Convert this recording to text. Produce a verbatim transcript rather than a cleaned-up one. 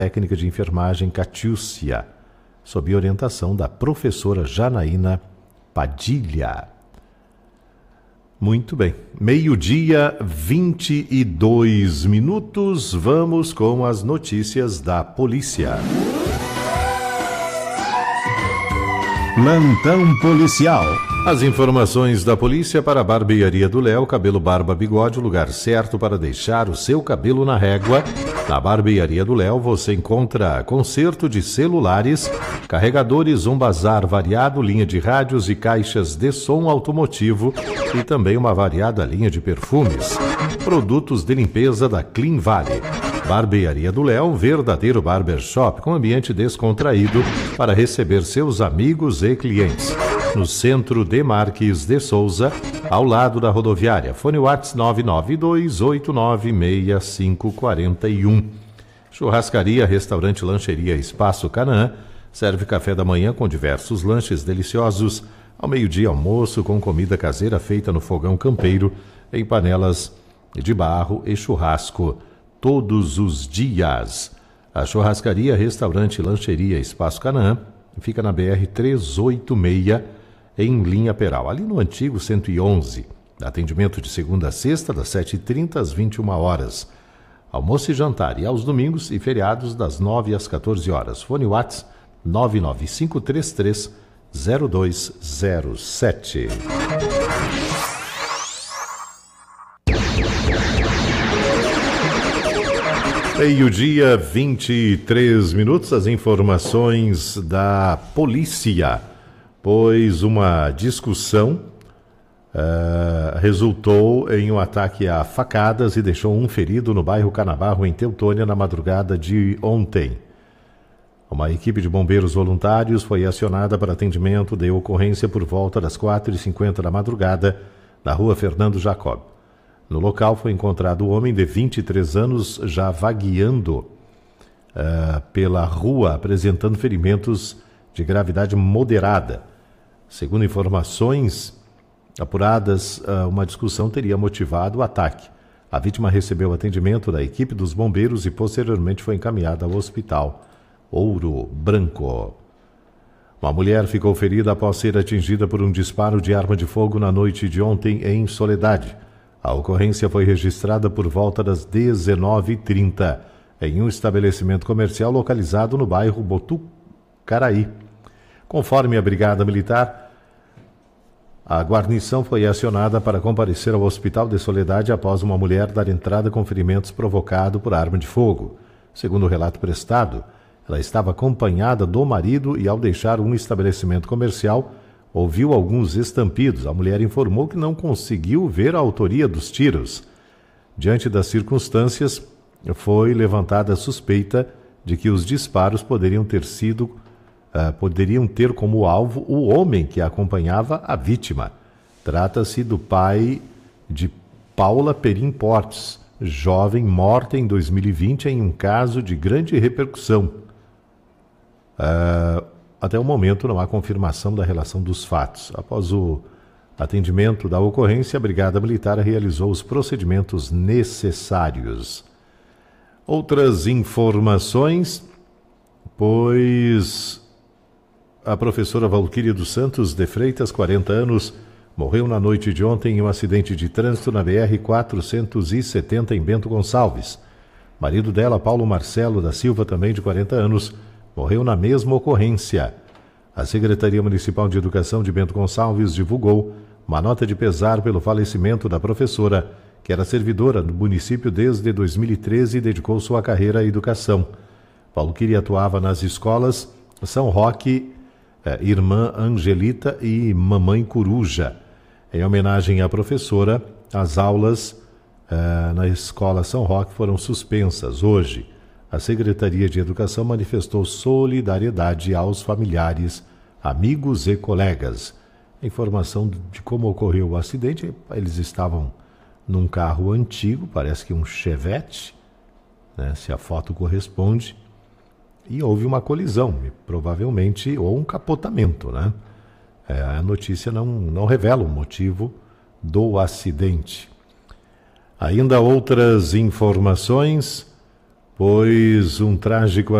técnica de enfermagem Catiúcia, sob orientação da professora Janaína Padilha. Muito bem, meio-dia, vinte e dois minutos, vamos com as notícias da polícia. Plantão policial. As informações da polícia para a Barbearia do Léo, cabelo, barba, bigode, o lugar certo para deixar o seu cabelo na régua. Na Barbearia do Léo você encontra conserto de celulares, carregadores, um bazar variado, linha de rádios e caixas de som automotivo e também uma variada linha de perfumes. Produtos de limpeza da Clean Valley. Barbearia do Léo, um verdadeiro barbershop com ambiente descontraído para receber seus amigos e clientes. No centro de Marques de Souza, ao lado da rodoviária. Fone WhatsApp nove nove dois oito nove seis cinco quatro um. Churrascaria, restaurante, lancheria Espaço Canaã. Serve café da manhã com diversos lanches deliciosos. Ao meio-dia, almoço com comida caseira feita no fogão campeiro, em panelas de barro e churrasco todos os dias. A churrascaria, restaurante, lancheria Espaço Canaã fica na B R trezentos e oitenta e seis, em linha Peral, ali no antigo cento e onze. Atendimento de segunda a sexta, das sete e trinta às vinte e uma horas. Almoço e jantar, e aos domingos e feriados, das nove às quatorze horas. Fone WhatsApp nove nove cinco três três zero dois zero sete. Meio-dia, vinte e três minutos, as informações da polícia, pois uma discussão uh, resultou em um ataque a facadas e deixou um ferido no bairro Canabarro, em Teutônia, na madrugada de ontem. Uma equipe de bombeiros voluntários foi acionada para atendimento de ocorrência por volta das quatro e cinquenta da madrugada, na rua Fernando Jacob. No local foi encontrado o homem de vinte e três anos já vagueando uh, pela rua, apresentando ferimentos de gravidade moderada. Segundo informações apuradas, uh, uma discussão teria motivado o ataque. A vítima recebeu atendimento da equipe dos bombeiros e posteriormente foi encaminhada ao hospital Ouro Branco. Uma mulher ficou ferida após ser atingida por um disparo de arma de fogo na noite de ontem em Soledade. A ocorrência foi registrada por volta das dezenove e trinta, em um estabelecimento comercial localizado no bairro Botucaraí. Conforme a Brigada Militar, a guarnição foi acionada para comparecer ao Hospital de Soledade após uma mulher dar entrada com ferimentos provocados por arma de fogo. Segundo o relato prestado, ela estava acompanhada do marido e, ao deixar um estabelecimento comercial, ouviu alguns estampidos. A mulher informou que não conseguiu ver a autoria dos tiros. Diante das circunstâncias, foi levantada a suspeita de que os disparos poderiam ter sido, uh, poderiam ter como alvo o homem que acompanhava a vítima. Trata-se do pai de Paula Perim Portes, jovem morta em dois mil e vinte em um caso de grande repercussão. Uh, Até o momento não há confirmação da relação dos fatos. Após o atendimento da ocorrência, a Brigada Militar realizou os procedimentos necessários. Outras informações, pois a professora Valquíria dos Santos de Freitas, quarenta anos, morreu na noite de ontem em um acidente de trânsito na B R quatrocentos e setenta em Bento Gonçalves. Marido dela, Paulo Marcelo da Silva, também de quarenta anos, morreu na mesma ocorrência. A Secretaria Municipal de Educação de Bento Gonçalves divulgou uma nota de pesar pelo falecimento da professora, que era servidora do município desde dois mil e treze e dedicou sua carreira à educação. Paulo Quiri atuava nas escolas São Roque, eh, Irmã Angelita e Mamãe Coruja. Em homenagem à professora, as aulas eh, na escola São Roque foram suspensas hoje. A Secretaria de Educação manifestou solidariedade aos familiares, amigos e colegas. A informação de como ocorreu o acidente: eles estavam num carro antigo, parece que um Chevette, né, se a foto corresponde, e houve uma colisão, provavelmente, ou um capotamento, né? É, a notícia não, não revela o motivo do acidente. Ainda outras informações, pois um trágico